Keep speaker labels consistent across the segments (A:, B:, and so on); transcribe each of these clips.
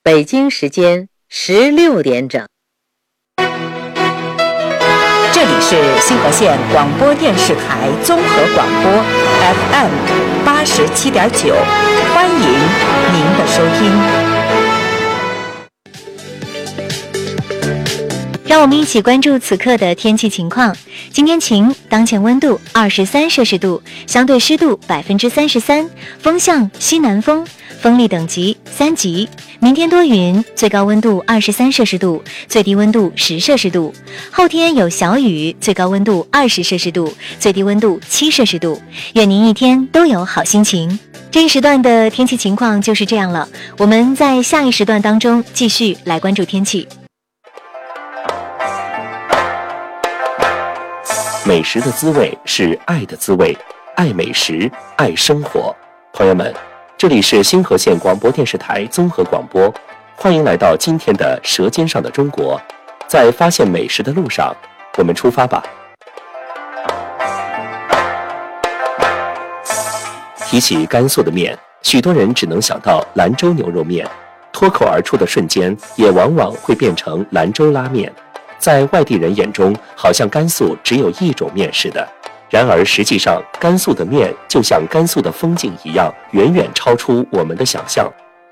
A: 北京时间16点整。
B: 这里是新河县广播电视台综合广播 FM 87.9，欢迎您的收听。
C: 让我们一起关注此刻的天气情况。今天晴，当前温度23摄氏度，相对湿度33%，风向西南风，风力等级3级。明天多云，最高温度23摄氏度，最低温度10摄氏度。后天有小雨，最高温度20摄氏度，最低温度7摄氏度。愿您一天都有好心情。这一时段的天气情况就是这样了，我们在下一时段当中继续来关注天气。
D: 美食的滋味是爱的滋味，爱美食，爱生活。朋友们，这里是新河县广播电视台综合广播，欢迎来到今天的《舌尖上的中国》。在发现美食的路上，我们出发吧。提起甘肃的面，许多人只能想到兰州牛肉面，脱口而出的瞬间，也往往会变成兰州拉面。在外地人眼中，好像甘肃只有一种面似的。然而实际上，甘肃的面就像甘肃的风景一样，远远超出我们的想象。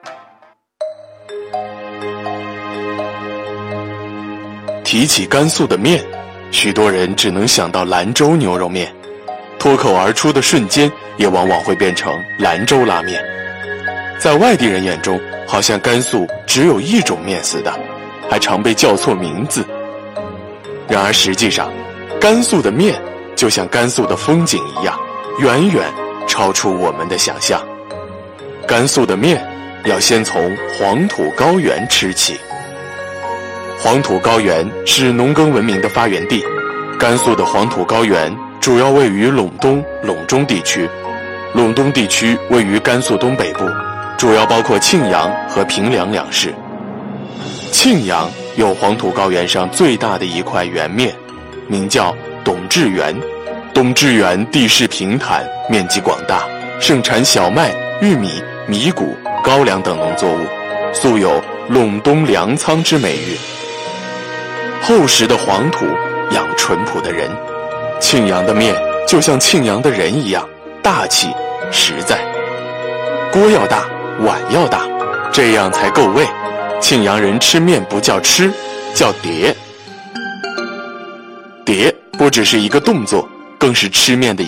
E: 提起甘肃的面，许多人只能想到兰州牛肉面，脱口而出的瞬间，也往往会变成兰州拉面。在外地人眼中，好像甘肃只有一种面似的，还常被叫错名字。然而实际上，甘肃的面就像甘肃的风景一样，远远超出我们的想象。甘肃的面要先从黄土高原吃起。黄土高原是农耕文明的发源地，甘肃的黄土高原主要位于陇东、陇中地区。陇东地区位于甘肃东北部，主要包括庆阳和平凉两市。庆阳有黄土高原上最大的一块原面，名叫董志原。董志原地势平坦，面积广大，盛产小麦、玉米、米谷、高粱等农作物，素有陇东粮仓之美誉。厚实的黄土养淳朴的人，庆阳的面就像庆阳的人一样，大气实在。锅要大，碗要大，这样才够味。庆阳人吃面不叫吃，叫叠。叠不只是一个动作，更是吃面的